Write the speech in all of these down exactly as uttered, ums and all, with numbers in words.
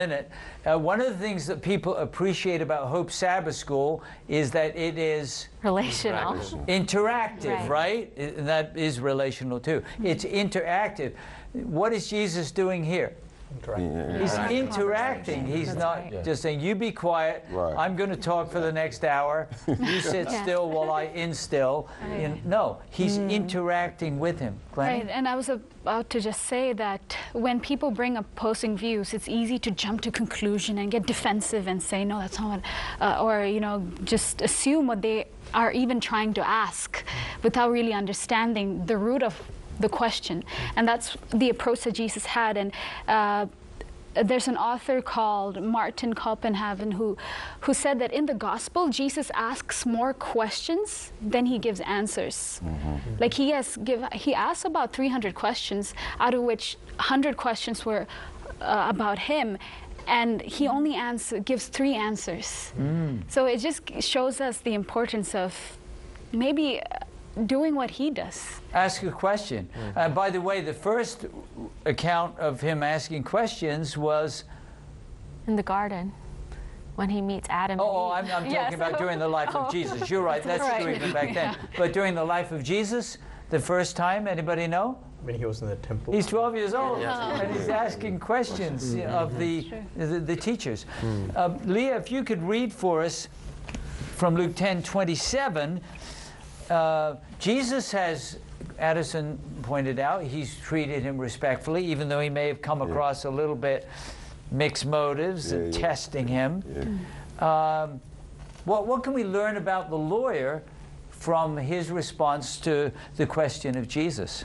minute. Uh, one of the things that people appreciate about Hope Sabbath School is that it is relational, interactive, right? right? And that is relational too. It's interactive. What is Jesus doing here? Interacting. He's Yeah. interacting. He's That's not right. just saying, you be quiet, Right. I'm going to talk for the next hour, you sit Yeah. still while I instill. Right. In, no, he's Mm. interacting with him. Glennie? Right, and I was about to just say that when people bring opposing views, it's easy to jump to conclusion and get defensive and say, no, that's not what, uh, or, you know, just assume what they are even trying to ask without really understanding the root of the question. And that's the approach that Jesus had. And uh, there's an author called Martin Copenhagen who, who said that in the gospel, Jesus asks more questions than he gives answers. Mm-hmm. Like he has give, he asks about three hundred questions, out of which one hundred questions were uh, about him. And he only answer, gives three answers. Mm. So it just shows us the importance of maybe doing what he does. Ask a question. Mm. Uh, by the way, the first account of him asking questions was in the garden when he meets Adam. Oh, and oh Eve. I'm, I'm talking Yes. about during the life Oh. of Jesus. You're right. That's Right. true even back then. But during the life of Jesus, the first time, anybody know? When he was in the temple. He's twelve years old, Yeah. and he's asking questions Mm-hmm. of the, the, the teachers. Mm. Uh, Leah, if you could read for us from Luke ten twenty-seven, uh, Jesus has, Addison pointed out, he's treated him respectfully, even though he may have come across yeah. a little bit mixed motives yeah, and yeah. testing him. Yeah. Um, what, what can we learn about the lawyer from his response to the question of Jesus?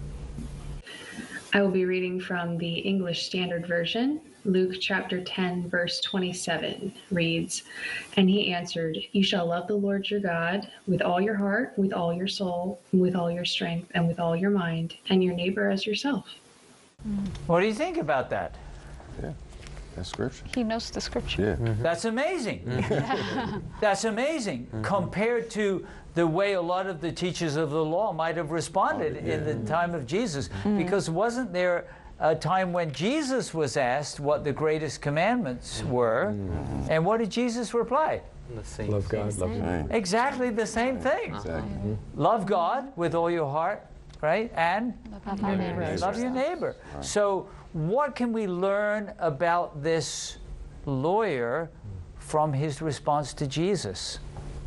I will be reading from the English Standard Version. Luke chapter ten, verse twenty-seven reads, "And he answered, you shall love the Lord your God with all your heart, with all your soul, with all your strength, and with all your mind, and your neighbor as yourself." What do you think about that? Yeah. That's scripture. He knows the scripture. Yeah. Mm-hmm. That's amazing. That's amazing mm-hmm. compared to the way a lot of the teachers of the law might have responded oh, yeah. in the time of Jesus. Mm-hmm. Because wasn't there a time when Jesus was asked what the greatest commandments were? Mm-hmm. And what did Jesus reply? The same. Love God, love your Exactly the same thing. Exactly. Mm-hmm. Love God with all your heart, right? And Love your neighbor. love your neighbor. Right. So what can we learn about this lawyer from his response to Jesus?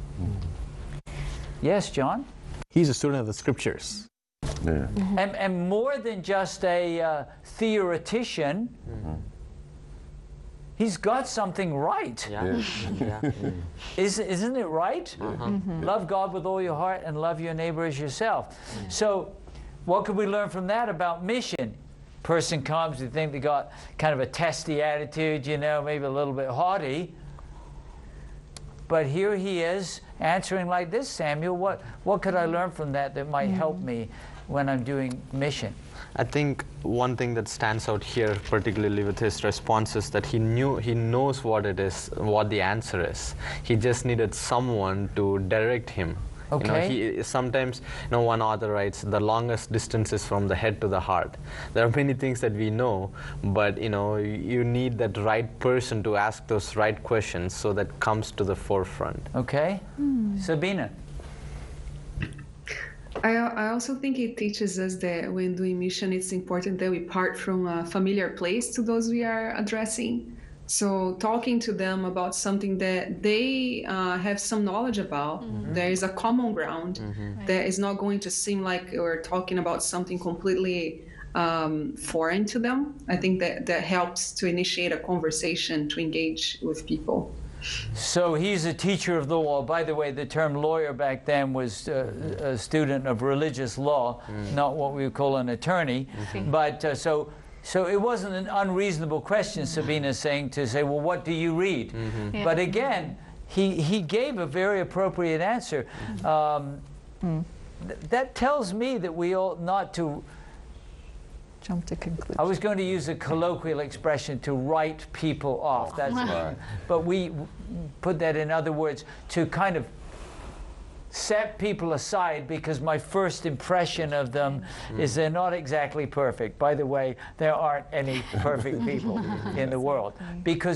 Yes, John? He's a student of the scriptures. Yeah. Mm-hmm. And, and more than just a uh, theoretician, mm-hmm. he's got something right. Yeah. Yeah. yeah. Is, isn't it right? Uh-huh. Mm-hmm. Love God with all your heart and love your neighbor as yourself. Yeah. So what could we learn from that about mission? Person comes, you think they got kind of a testy attitude, you know, maybe a little bit haughty. But here he is answering like this, Samuel. What, what could I learn from that that might help me when I'm doing mission? I think one thing that stands out here, particularly with his response, is that he knew, he knows what it is, what the answer is. He just needed someone to direct him. Okay. You know, he, sometimes, you know, one author writes, the longest distance is from the head to the heart. There are many things that we know, but, you know, you need that right person to ask those right questions so that comes to the forefront. Okay. Mm. Sabina. I, I also think it teaches us that when doing mission, it's important that we part from a familiar place to those we are addressing. So talking to them about something that they uh, have some knowledge about, mm-hmm. there is a common ground mm-hmm. that is not going to seem like we're talking about something completely um, foreign to them. I think that that helps to initiate a conversation to engage with people. So he's a teacher of the law. By the way, the term lawyer back then was uh, a student of religious law, mm. not what we would call an attorney. Mm-hmm. But uh, so. So it wasn't an unreasonable question, Sabina's saying, to say, well, what do you read? Mm-hmm. Yeah. But again, he, he gave a very appropriate answer. Mm-hmm. um, mm. th that tells me that we ought not to jump to conclusions. I was going to use a colloquial expression, to write people off. That's right. But we put that in other words, to kind of set people aside because my first impression of them is they're not exactly perfect. By the way, there aren't any perfect people in the world, because